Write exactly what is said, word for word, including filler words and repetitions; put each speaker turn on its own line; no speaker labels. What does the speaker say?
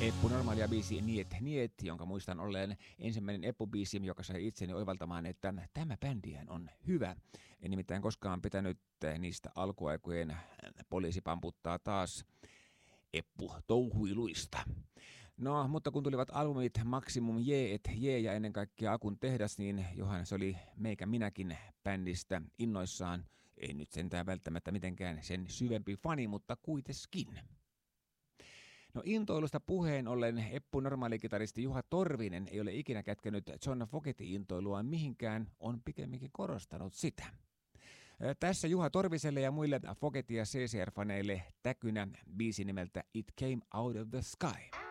Eppu Normaalia biisi Niet Niet, jonka muistan olleen ensimmäinen Eppu-biisi, joka sai itseni oivaltamaan, että tämä bändihän on hyvä. En nimittäin koskaan pitänyt niistä alkuaikojen Poliisi pamputtaa taas Eppu-touhuiluista. No, mutta kun tulivat albumit Maximum J et J ja ennen kaikkea Akun tehdas, niin johan se oli meikä minäkin bändistä innoissaan. Ei nyt sentään välttämättä mitenkään sen syvempi fani, mutta kuitenkin. No intoilusta puheen ollen Eppu normaalikitaristi Juha Torvinen ei ole ikinä kätkenyt John Fogerty-intoilua mihinkään, on pikemminkin korostanut sitä. Tässä Juha Torviselle ja muille Fogerty- ja C C R-faneille täkynä biisi nimeltä It Came Out of the Sky.